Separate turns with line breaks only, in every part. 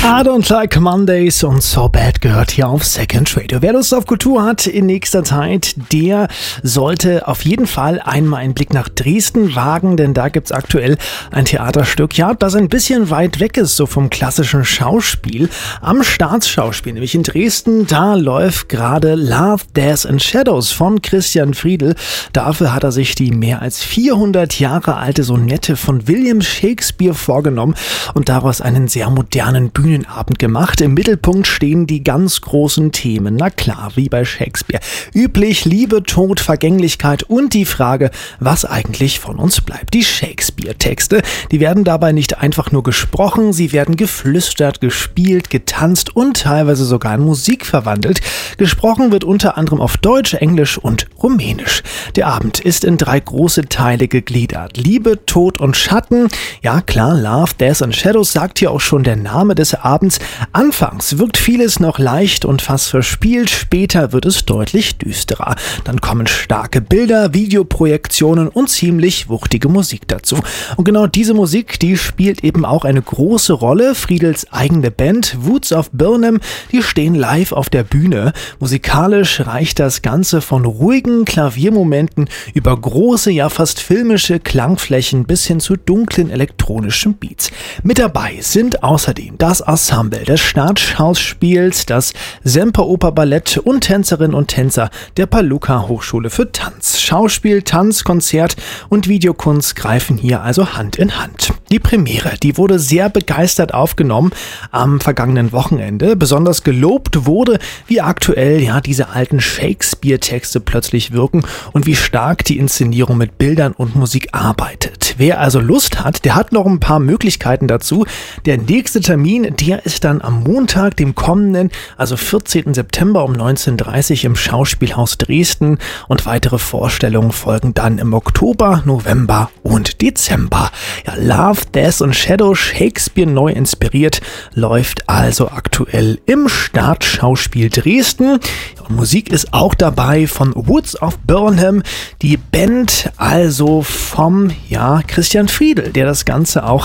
I Don't Like Mondays und So Bad gehört hier auf Second Radio. Wer Lust auf Kultur hat in nächster Zeit, der sollte auf jeden Fall einmal einen Blick nach Dresden wagen, denn da gibt's aktuell ein Theaterstück, ja, das ein bisschen weit weg ist, so vom klassischen Schauspiel. Am Staatsschauspiel, nämlich in Dresden, da läuft gerade Love, Death and Shadows von Christian Friedel. Dafür hat er sich die mehr als 400 Jahre alte Sonette von William Shakespeare vorgenommen und daraus einen sehr modernen Bühnenabend gemacht. Im Mittelpunkt stehen die ganz großen Themen. Na klar, wie bei Shakespeare. Üblich Liebe, Tod, Vergänglichkeit und die Frage, was eigentlich von uns bleibt. Die Shakespeare-Texte, die werden dabei nicht einfach nur gesprochen, sie werden geflüstert, gespielt, getanzt und teilweise sogar in Musik verwandelt. Gesprochen wird unter anderem auf Deutsch, Englisch und Rumänisch. Der Abend ist in 3 große Teile gegliedert. Liebe, Tod und Schatten. Ja klar, Love, Death and Shadows sagt hier auch schon der Name des Abends. Anfangs wirkt vieles noch leicht und fast verspielt, später wird es deutlich düsterer. Dann kommen starke Bilder, Videoprojektionen und ziemlich wuchtige Musik dazu. Und genau diese Musik, die spielt eben auch eine große Rolle. Friedels eigene Band, Woods of Birnam, die stehen live auf der Bühne. Musikalisch reicht das Ganze von ruhigen Klaviermomenten über große, ja fast filmische Klangflächen bis hin zu dunklen elektronischen Beats. Mit dabei sind außerdem das Ensemble des Staatsschauspiels, das Semperoper-Ballett und Tänzerinnen und Tänzer der Palluca Hochschule für Tanz. Schauspiel, Tanz, Konzert und Videokunst greifen hier also Hand in Hand. Die Premiere, die wurde sehr begeistert aufgenommen am vergangenen Wochenende. Besonders gelobt wurde, wie aktuell ja diese alten Shakespeare-Texte plötzlich wirken und wie stark die Inszenierung mit Bildern und Musik arbeitet. Wer also Lust hat, der hat noch ein paar Möglichkeiten dazu. Der nächste Termin, der ist dann am Montag, dem kommenden, also 14. September um 19:30 Uhr im Schauspielhaus Dresden und weitere Vorstellungen folgen dann im Oktober, November und Dezember. Ja, Love, Death and Shadow, Shakespeare neu inspiriert, läuft also aktuell im Staatsschauspiel Dresden. Und Musik ist auch dabei von Woods of Birnam, die Band also vom Christian Friedel, der das Ganze auch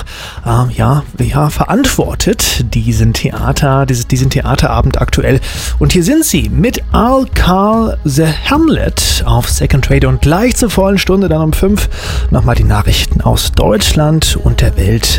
verantwortet, diesen Theaterabend aktuell. Und hier sind sie mit I'll Call the Hamlet auf Second Radio und gleich zur vollen Stunde dann um 5 nochmal die Nachrichten aus Deutschland und der Welt